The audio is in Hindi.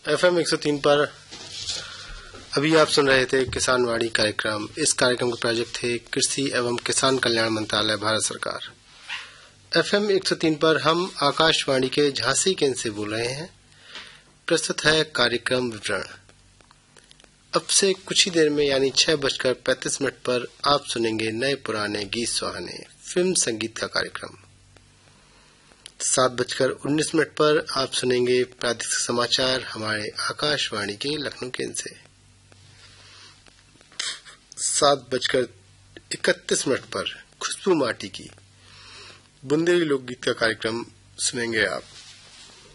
FM 103 पर अभी आप सुन रहे थे किसान वाणी कार्यक्रम। इस कार्यक्रम के प्रायोजक थे कृषि एवं किसान कल्याण मंत्रालय, भारत सरकार। FM 103 पर हम आकाशवाणी के झांसी केंद्र से बोल रहे हैं। प्रस्तुत है कार्यक्रम विवरण। अब से कुछ ही देर में यानी 6:35 पर आप सुनेंगे नए पुराने गीत सुहाने फिल्म संगीत का कार्यक्रम। 7:19 पर आप सुनेंगे प्रादेशिक समाचार हमारे आकाशवाणी के लखनऊ केंद्र से। 7:31 पर खुशबू माटी की बुंदेली लोकगीत का कार्यक्रम सुनेंगे आप।